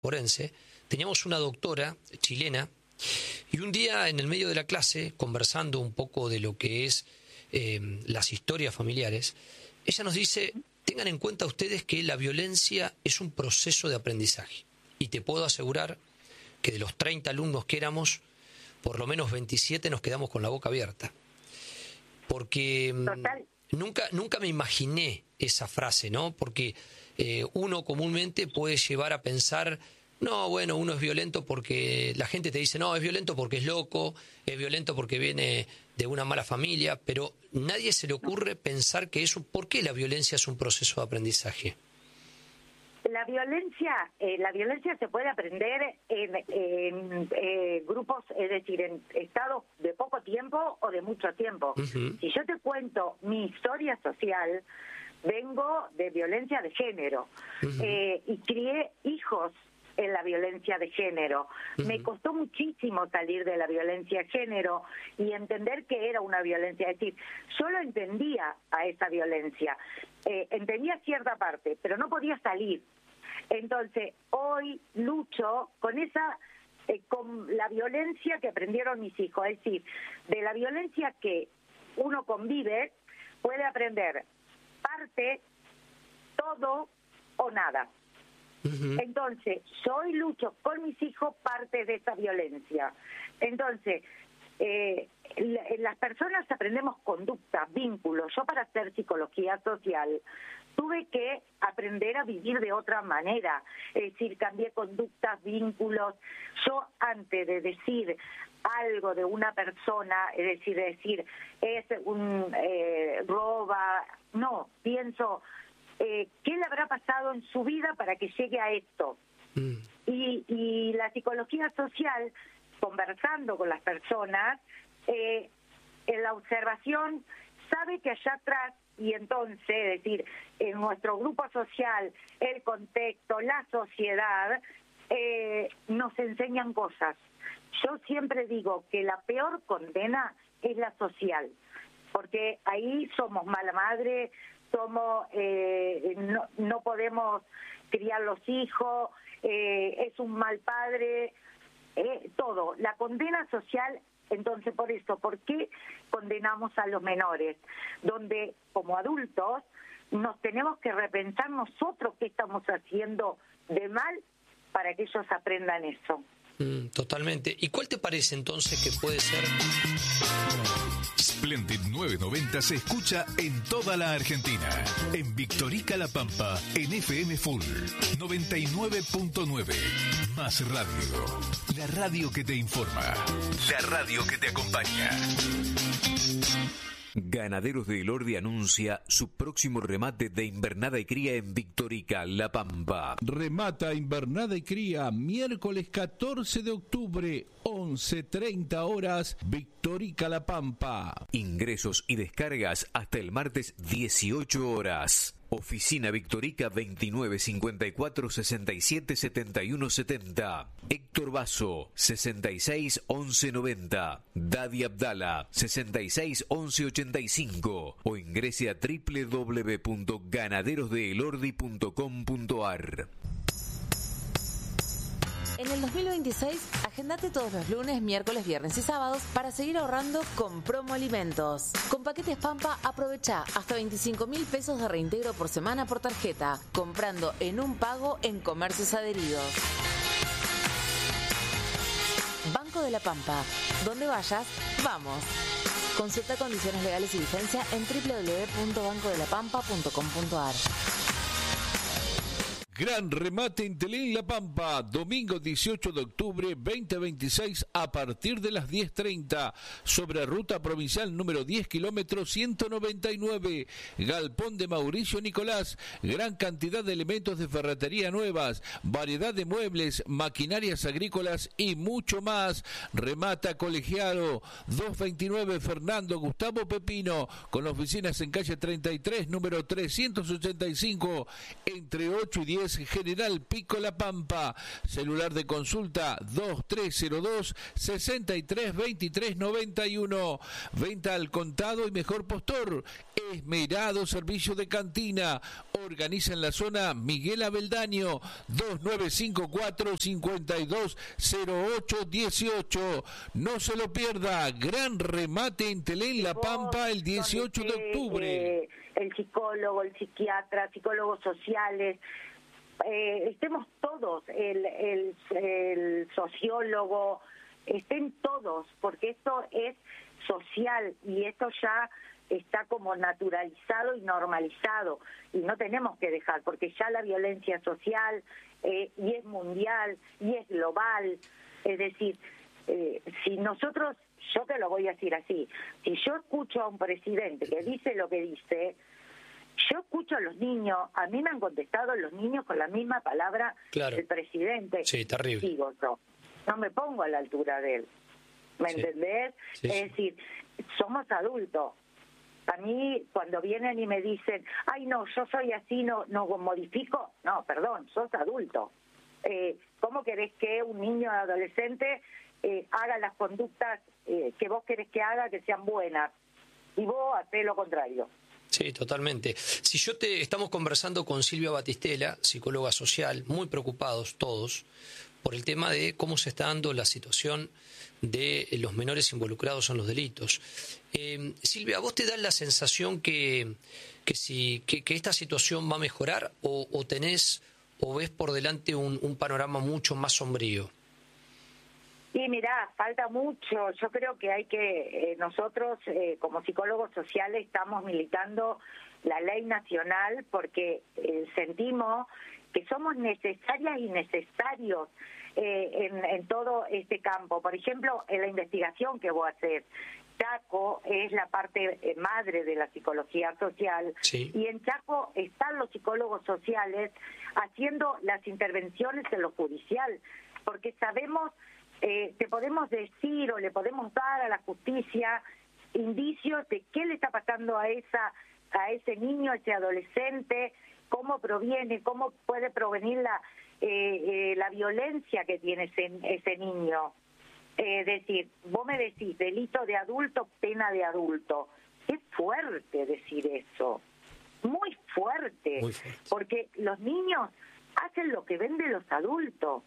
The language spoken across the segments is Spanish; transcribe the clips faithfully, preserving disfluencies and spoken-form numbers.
forense, teníamos una doctora chilena y un día en el medio de la clase, conversando un poco de lo que es eh, las historias familiares, ella nos dice, tengan en cuenta ustedes que la violencia es un proceso de aprendizaje. Y te puedo asegurar que de los treinta alumnos que éramos, por lo menos veintisiete nos quedamos con la boca abierta. Porque Total. nunca nunca me imaginé esa frase, ¿no? Porque eh, uno comúnmente puede llevar a pensar, no, bueno, uno es violento porque la gente te dice, no, es violento porque es loco, es violento porque viene de una mala familia, pero nadie se le ocurre pensar que eso, ¿por qué la violencia es un proceso de aprendizaje? La violencia, eh, la violencia se puede aprender en, en eh, grupos, es decir, en estados de poco tiempo o de mucho tiempo. Uh-huh. Si yo te cuento mi historia social, vengo de violencia de género uh-huh. eh, y crié hijos en la violencia de género. Uh-huh. Me costó muchísimo salir de la violencia de género y entender que era una violencia. Es decir, yo lo entendía a esa violencia, eh, entendía cierta parte, pero no podía salir. Entonces, hoy lucho con esa, eh, con la violencia que aprendieron mis hijos. Es decir, de la violencia que uno convive, puede aprender parte, todo o nada. Uh-huh. Entonces, yo hoy lucho con mis hijos parte de esa violencia. Entonces, eh, la, las personas aprendemos conducta, vínculos. Yo para hacer psicología social tuve que aprender a vivir de otra manera. Es decir, cambié conductas, vínculos. Yo antes de decir algo de una persona, es decir, decir es un eh, roba, no, pienso eh, qué le habrá pasado en su vida para que llegue a esto. Mm. Y, y la psicología social, conversando con las personas, eh, en la observación sabe que allá atrás, y entonces, es decir, en nuestro grupo social, el contexto, la sociedad, eh, nos enseñan cosas. Yo siempre digo que la peor condena es la social, porque ahí somos mala madre, somos eh, no, no podemos criar los hijos, eh, es un mal padre, eh, todo. La condena social, entonces por eso, ¿por qué condenamos a los menores? Donde como adultos nos tenemos que repensar nosotros qué estamos haciendo de mal para que ellos aprendan eso. Mm, totalmente. ¿Y cuál te parece entonces que puede ser? Splendid novecientos noventa se escucha en toda la Argentina. En Victorica La Pampa, en F M Full noventa y nueve punto nueve. Más radio. La radio que te informa. La radio que te acompaña. Ganaderos de Elordi anuncia su próximo remate de invernada y cría en Victorica, La Pampa. Remata invernada y cría miércoles catorce de octubre, once treinta horas, Victorica, La Pampa. Ingresos y descargas hasta el martes dieciocho horas. Oficina Victorica veintinueve cincuenta y cuatro sesenta y siete setenta y uno setenta. Héctor Basso sesenta y seis once noventa. Dadi Abdala sesenta y seis once ochenta y cinco. O ingrese a doble u doble u doble u punto ganaderos de elordi punto com punto a r. En el dos mil veintiséis, agendate todos los lunes, miércoles, viernes y sábados para seguir ahorrando con Promo Alimentos. Con paquetes Pampa, aprovecha hasta veinticinco mil pesos de reintegro por semana por tarjeta, comprando en un pago en comercios adheridos. Banco de la Pampa. Donde vayas, vamos. Consulta condiciones legales y vigencia en doble u doble u doble u punto banco de la pampa punto com punto a r. Gran remate en Telín La Pampa, domingo dieciocho de octubre veinte veintiséis a partir de las diez treinta, sobre ruta provincial número diez kilómetros ciento noventa y nueve, Galpón de Mauricio Nicolás, gran cantidad de elementos de ferretería nuevas, variedad de muebles, maquinarias agrícolas y mucho más. Remata Colegiado, doscientos veintinueve Fernando Gustavo Pepino, con oficinas en calle treinta y tres, número trescientos ochenta y cinco, entre ocho y diez Fernández, General Pico La Pampa. Celular de consulta dos tres cero dos, sesenta y tres veintitrés noventa y uno. Venta al contado y mejor postor. Esmerado servicio de cantina. Organiza en la zona Miguel Abeldaño. Dos nueve cinco cuatro, cinco dos cero ocho uno ocho. No se lo pierda. Gran remate en Telén La Pampa el dieciocho de octubre. Eh, el psicólogo, el psiquiatra, psicólogos sociales, eh, estemos todos, el, el, el sociólogo, estén todos, porque esto es social y esto ya está como naturalizado y normalizado y no tenemos que dejar, porque ya la violencia social eh, y es mundial y es global, es decir, eh, si nosotros, yo te lo voy a decir así, si yo escucho a un presidente que dice lo que dice, yo escucho a los niños, a mí me han contestado los niños con la misma palabra claro. del presidente. Sí, terrible. Digo yo, no me pongo a la altura de él, ¿me sí. entendés? Sí, es sí. decir, somos adultos. A mí, cuando vienen y me dicen, ay, no, yo soy así, no no modifico, no, perdón, sos adulto. Eh, ¿Cómo querés que un niño o adolescente eh, haga las conductas eh, que vos querés que haga, que sean buenas? Y vos hacés lo contrario. Sí, totalmente. Si yo te estamos conversando con Silvia Batistela, psicóloga social, muy preocupados todos por el tema de cómo se está dando la situación de los menores involucrados en los delitos. Eh, Silvia, ¿vos te da la sensación que que si que, que esta situación va a mejorar o, o tenés o ves por delante un, un panorama mucho más sombrío? Y mirá, falta mucho. Yo creo que hay que, eh, nosotros eh, como psicólogos sociales estamos militando la ley nacional porque eh, sentimos que somos necesarias y necesarios eh, en, en todo este campo. Por ejemplo, en la investigación que vos haces, Chaco es la parte eh, madre de la psicología social, sí. y en Chaco están los psicólogos sociales haciendo las intervenciones en lo judicial, porque sabemos, eh, te podemos decir o le podemos dar a la justicia indicios de qué le está pasando a esa a ese niño, a ese adolescente, cómo proviene, cómo puede provenir la eh, eh, la violencia que tiene ese, ese niño. Es eh, decir, vos me decís delito de adulto, pena de adulto. Es fuerte decir eso, muy fuerte, muy fuerte, porque los niños hacen lo que ven de los adultos.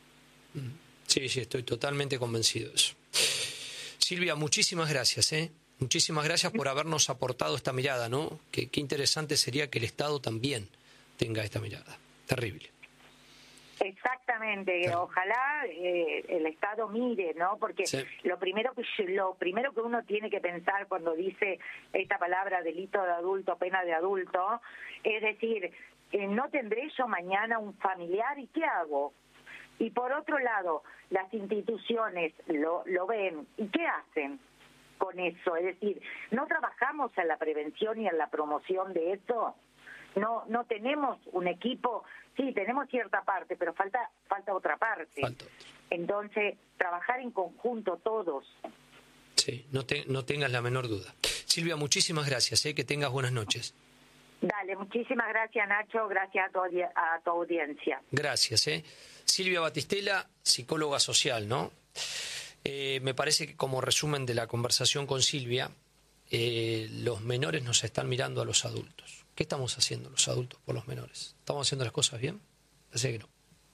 Sí, sí, estoy totalmente convencido de eso. Silvia, muchísimas gracias, ¿eh? Muchísimas gracias por habernos aportado esta mirada, ¿no? Qué, qué interesante sería que el Estado también tenga esta mirada. Terrible. Exactamente, claro. Ojalá eh, el Estado mire, ¿no? Porque sí. lo primero que lo primero que uno tiene que pensar cuando dice esta palabra delito de adulto, pena de adulto, es decir, eh, no tendré yo mañana un familiar y ¿qué hago? Y por otro lado, las instituciones lo, lo ven y ¿qué hacen con eso? Es decir, no trabajamos en la prevención y en la promoción de eso. No no tenemos un equipo, sí, tenemos cierta parte, pero falta falta otra parte. Falta. Entonces, trabajar en conjunto todos. Sí, no, te, no tengas la menor duda. Silvia, muchísimas gracias, ¿eh? Que tengas buenas noches. Dale, muchísimas gracias, Nacho, gracias a tu, a tu audiencia. Gracias, ¿eh? Silvia Batistela, psicóloga social, ¿no? Eh, me parece que como resumen de la conversación con Silvia, eh, los menores nos están mirando a los adultos. ¿Qué estamos haciendo los adultos por los menores? ¿Estamos haciendo las cosas bien? Parece que no.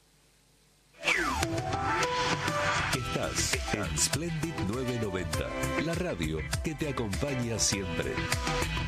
Estás en Splendid novecientos noventa, la radio que te acompaña siempre.